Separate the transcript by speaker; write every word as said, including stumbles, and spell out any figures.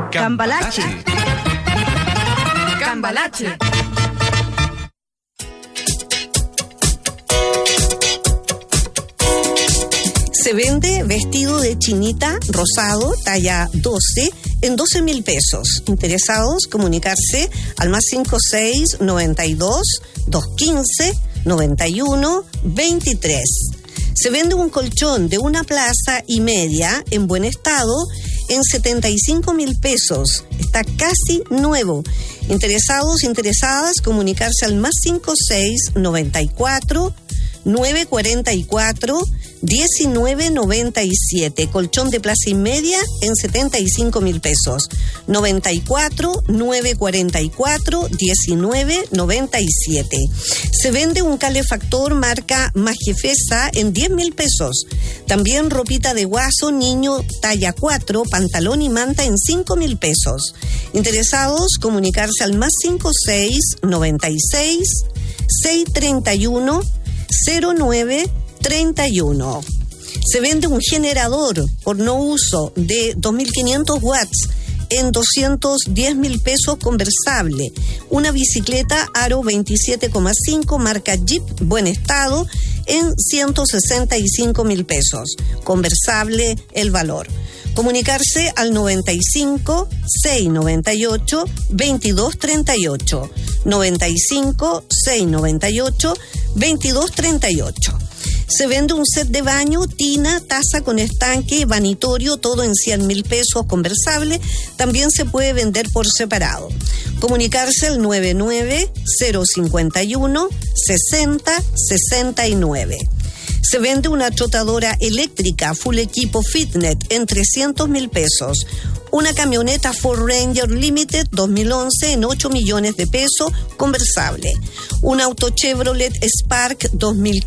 Speaker 1: Cambalache. Cambalache.
Speaker 2: Se vende vestido de chinita rosado, talla doce, en doce mil pesos. Interesados, comunicarse al más cinco seis noventa y dos, doscientos quince, noventa y uno, veintitrés. Se vende un colchón de una plaza y media en buen estado en setenta y cinco mil pesos. Está casi nuevo. Interesados, interesadas, comunicarse al más cinco seis noventa y cuatro, nueve cuarenta y cuatro, diecinueve noventa y siete. Colchón de plaza y media en setenta y cinco mil pesos. noventa y cuatro, nueve cuarenta y cuatro, diecinueve noventa y siete. Se vende un calefactor marca Majefesa en diez mil pesos. También ropita de guaso niño talla cuatro, pantalón y manta en cinco mil pesos. Interesados, comunicarse al más cinco seis noventa y seis, seiscientos treinta y uno, cero nueve treinta y uno. Se vende un generador por no uso de dos mil quinientos watts en doscientos diez mil pesos conversable. Una bicicleta Aro veintisiete coma cinco marca Jeep buen estado en ciento sesenta y cinco mil pesos. Conversable el valor. Comunicarse al noventa y cinco, seiscientos noventa y ocho, veintidós treinta y ocho. noventa y cinco, seiscientos noventa y ocho, veintidós treinta y ocho. Se vende un set de baño, tina, taza con estanque, vanitorio, todo en cien mil pesos conversable. También se puede vender por separado. Comunicarse al noventa y nueve, cero cincuenta y uno, sesenta, sesenta y nueve. Se vende una trotadora eléctrica full equipo Fitnet en trescientos mil pesos. Una camioneta Ford Ranger Limited dos mil once en ocho millones de pesos conversable. Un auto Chevrolet Spark dos mil